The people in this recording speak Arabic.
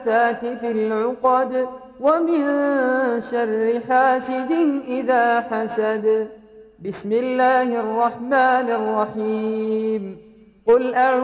النفاثات في العقد ومن شر حاسد إذا حسد. بسم الله الرحمن الرحيم. قل أعوذ